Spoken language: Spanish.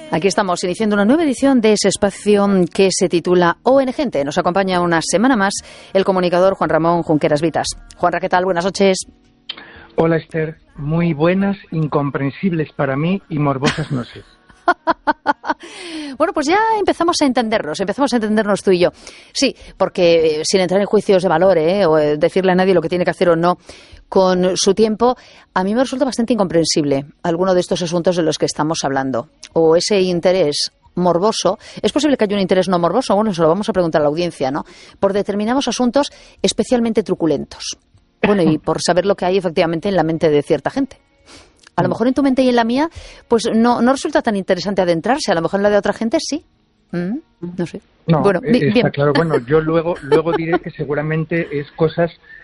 Aquí estamos iniciando una nueva edición de ese espacio que se titula ON Gente. Nos acompaña una semana más el comunicador Juan Ramón Junqueras Vitas. Juanra, ¿qué tal? Buenas noches. Hola, Esther. Muy buenas, incomprensibles para mí y morbosas noches. Bueno, pues ya empezamos a entendernos tú y yo. Sí, porque sin entrar en juicios de valor, o decirle a nadie lo que tiene que hacer o no con su tiempo, a mí me resulta bastante incomprensible alguno de estos asuntos de los que estamos hablando. O ese interés morboso. Es posible que haya un interés no morboso, bueno, se lo vamos a preguntar a la audiencia, ¿no? Por determinados asuntos especialmente truculentos. Bueno, y por saber lo que hay efectivamente en la mente de cierta gente. A lo mejor en tu mente y en la mía, pues no resulta tan interesante adentrarse. A lo mejor en la de otra gente sí. No sé. No, bueno, está bien. Claro. Bueno, yo luego diré que seguramente es cosas